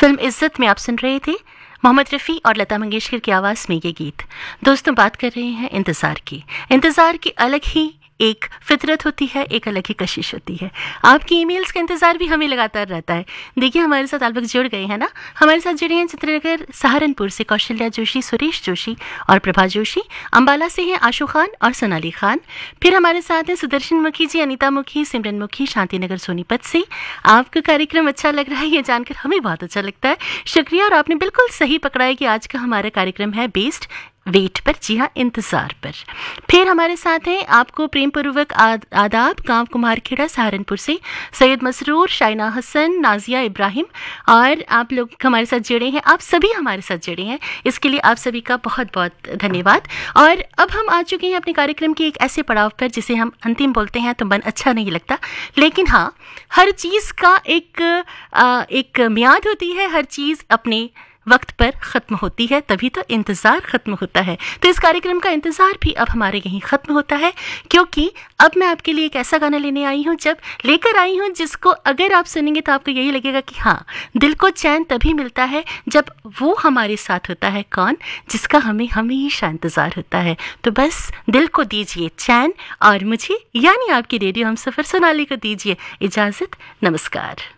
Film इज्जत में आप सुन रहे थे मोहम्मद रफ़ी और लता मंगेशकर की आवाज़ में ये गीत। दोस्तों, बात कर रहे हैं इंतज़ार की अलग ही एक फितरत होती है, एक अलग ही कशिश होती है। आपकी ईमेल्स का इंतज़ार भी हमें लगातार रहता है। देखिए, हमारे साथ आप लोग जुड़ गए हैं ना। हमारे साथ जुड़े हैं चित्रनगर सहारनपुर से कौशल्या जोशी, सुरेश जोशी और प्रभा जोशी। अंबाला से हैं आशु खान और सोनाली खान। फिर हमारे साथ हैं सुदर्शन मुखी जी, अनीता मुखी, सिमरन मुखी, शांतिनगर सोनीपत से। आपका कार्यक्रम अच्छा लग रहा है, ये जानकर हमें बहुत अच्छा लगता है। शुक्रिया। और आपने बिल्कुल सही पकड़ा है कि आज का हमारा कार्यक्रम है बेस्ड वेट पर, जी हाँ, इंतज़ार पर। फिर हमारे साथ हैं आपको प्रेम पूर्वक आदाब, गांव कुमारखेड़ा सहारनपुर से सैयद मसरूर, शाइना हसन, नाजिया इब्राहिम। और आप लोग हमारे साथ जुड़े हैं, आप सभी हमारे साथ जुड़े हैं, इसके लिए आप सभी का बहुत बहुत धन्यवाद। और अब हम आ चुके हैं अपने कार्यक्रम के एक ऐसे पड़ाव पर जिसे हम अंतिम बोलते हैं तो मन अच्छा नहीं लगता, लेकिन हाँ, हर चीज़ का एक मियाद होती है, हर चीज़ अपने वक्त पर ख़त्म होती है, तभी तो इंतज़ार ख़त्म होता है। तो इस कार्यक्रम का इंतज़ार भी अब हमारे यहीं ख़त्म होता है, क्योंकि अब मैं आपके लिए एक ऐसा गाना लेकर आई हूँ जिसको अगर आप सुनेंगे तो आपको यही लगेगा कि हाँ, दिल को चैन तभी मिलता है जब वो हमारे साथ होता है। कौन? जिसका हमें हमेशा इंतज़ार होता है। तो बस दिल को दीजिए चैन और मुझे यानी आपकी रेडियो हमसफ़र सोनाली को दीजिए इजाज़त। नमस्कार।